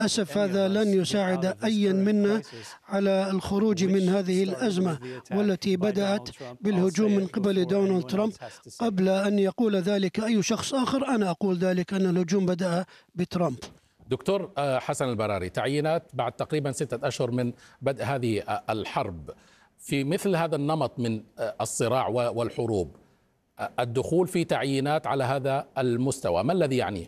للأسف هذا لن يساعد أي منا على الخروج من هذه الأزمة، والتي بدأت بالهجوم من قبل دونالد ترامب. قبل أن يقول ذلك أي شخص آخر، أنا أقول ذلك أن الهجوم بدأ بترامب. دكتور حسن البراري، تعيينات بعد تقريبا 6 أشهر من بدء هذه الحرب، في مثل هذا النمط من الصراع والحروب، الدخول في تعيينات على هذا المستوى ما الذي يعنيه؟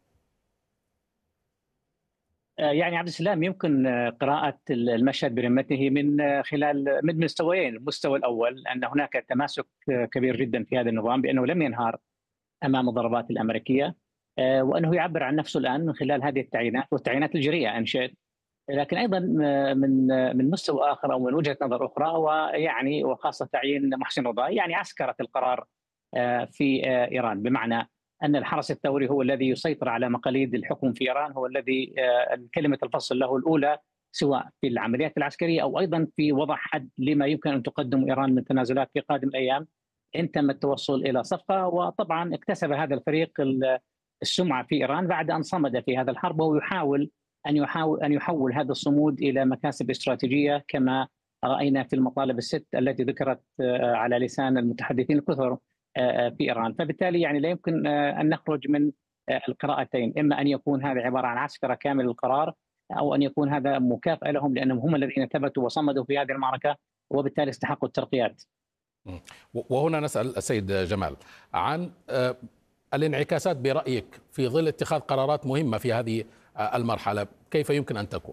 يعني عبد السلام، يمكن قراءة المشهد برمته من خلال مستويين. المستوى الأول أن هناك تماسك كبير جدا في هذا النظام، بأنه لم ينهار أمام الضربات الأمريكية، وأنه يعبر عن نفسه الآن من خلال هذه التعيينات والتعيينات الجريئة إن شئت. لكن أيضا من مستوى آخر أو من وجهة نظر أخرى، ويعني وخاصة تعيين محسن رضاي، يعني عسكرة القرار في إيران، بمعنى أن الحرس الثوري هو الذي يسيطر على مقاليد الحكم في إيران، هو الذي كلمة الفصل له الأولى، سواء في العمليات العسكرية أو أيضا في وضع حد لما يمكن أن تقدم إيران من تنازلات في قادم الأيام إن تم التوصل إلى صفقة. وطبعا اكتسب هذا الفريق السمعة في إيران بعد أن صمد في هذا الحرب، وهو يحاول أن يحول هذا الصمود إلى مكاسب استراتيجية، كما رأينا في المطالب ال6 التي ذكرت على لسان المتحدثين الكثر في إيران. فبالتالي يعني لا يمكن أن نخرج من القراءتين، إما أن يكون هذا عبارة عن عسكرة كامل القرار، أو أن يكون هذا مكافأة لهم لأنهم هم الذين ثبتوا وصمدوا في هذه المعركة، وبالتالي استحقوا الترقيات. وهنا نسأل السيد جمال عن الانعكاسات برأيك في ظل اتخاذ قرارات مهمة في هذه المرحلة، كيف يمكن أن تكون؟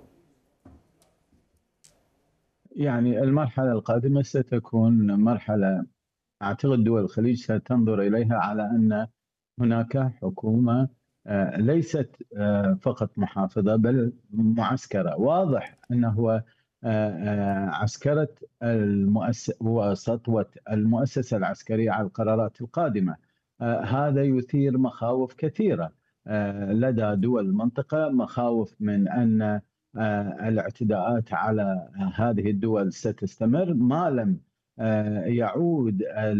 يعني المرحلة القادمة ستكون مرحلة أعتقد دول الخليج ستنظر إليها على أن هناك حكومة ليست فقط محافظة بل معسكرة. واضح أنه عسكرة وسطوة المؤسسة العسكرية على القرارات القادمة. هذا يثير مخاوف كثيرة لدى دول المنطقة، مخاوف من أن الاعتداءات على هذه الدول ستستمر ما لم يعود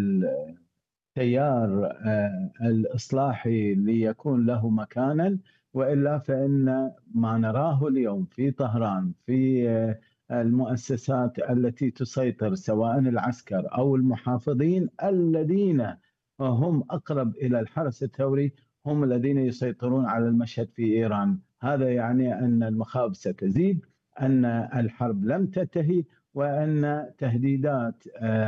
التيار الإصلاحي ليكون له مكانا، وإلا فإن ما نراه اليوم في طهران في المؤسسات التي تسيطر سواء العسكر أو المحافظين الذين هم أقرب إلى الحرس الثوري هم الذين يسيطرون على المشهد في إيران. هذا يعني أن المخاوف ستزيد، أن الحرب لم تنتهي، وأن تهديدات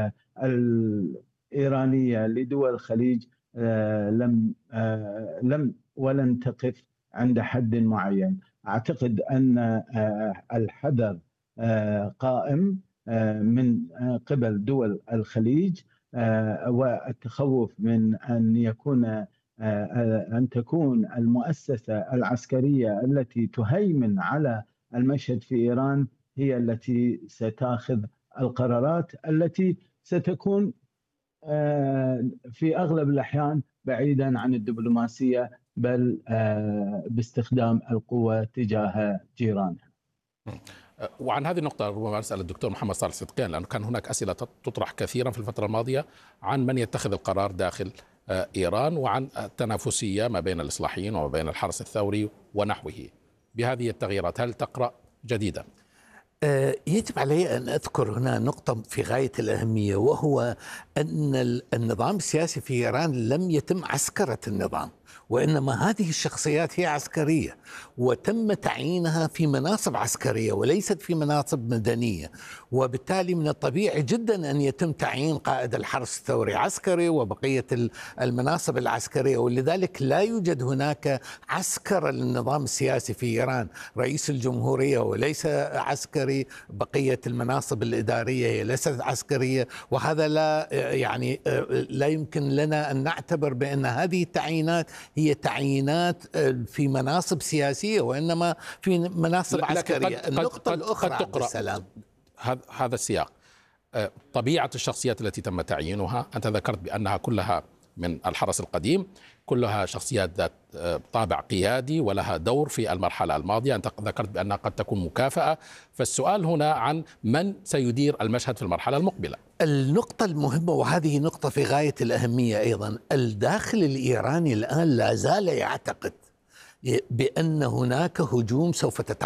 الإيرانية لدول الخليج ولن تقف عند حد معين. أعتقد أن الحذر قائم من قبل دول الخليج، والتخوف من أن تكون المؤسسة العسكرية التي تهيمن على المشهد في إيران هي التي ستأخذ القرارات التي ستكون في أغلب الأحيان بعيدا عن الدبلوماسية، بل باستخدام القوة تجاه جيرانها. وعن هذه النقطة ربما أسأل الدكتور محمد صالح صدقيان، لأنه كان هناك أسئلة تطرح كثيرا في الفترة الماضية عن من يتخذ القرار داخل إيران، وعن التنافسية ما بين الإصلاحيين وما بين الحرس الثوري ونحوه. بهذه التغييرات هل تقرأ جديدا؟ يجب علي أن أذكر هنا نقطة في غاية الأهمية، وهو أن النظام السياسي في إيران لم يتم عسكرة النظام، وإنما هذه الشخصيات هي عسكرية وتم تعيينها في مناصب عسكرية وليست في مناصب مدنية، وبالتالي من الطبيعي جدا أن يتم تعيين قائد الحرس الثوري عسكري وبقية المناصب العسكرية، ولذلك لا يوجد هناك عسكرة للنظام السياسي في إيران. رئيس الجمهورية وليس عسكري، بقية المناصب الإدارية هي ليست عسكرية، وهذا لا يمكن لنا أن نعتبر بأن هذه التعيينات هي تعيينات في مناصب سياسية، وإنما في مناصب عسكرية. النقطة الأخرى عبد السلام، هذا السياق، طبيعة الشخصيات التي تم تعيينها، أنت ذكرت بأنها كلها من الحرس القديم، كلها شخصيات ذات طابع قيادي ولها دور في المرحلة الماضية، أنت ذكرت بأنها قد تكون مكافأة. فالسؤال هنا عن من سيدير المشهد في المرحلة المقبلة. النقطة المهمة، وهذه نقطة في غاية الأهمية أيضا، الداخل الإيراني الآن لا زال يعتقد بأن هناك هجوم سوف تتعرض